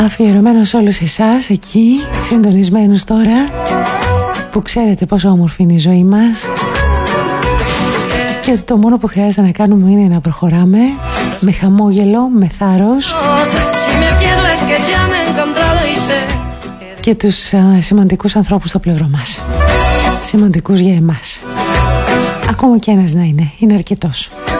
Αφιερωμένο σε όλους εσάς εκεί, συντονισμένους τώρα, που ξέρετε πόσο όμορφη είναι η ζωή μας και ότι το μόνο που χρειάζεται να κάνουμε είναι να προχωράμε με χαμόγελο, με θάρρος και τους σημαντικούς ανθρώπους στο πλευρό μας. Σημαντικούς για εμάς. Ακόμα και ένας να είναι αρκετός.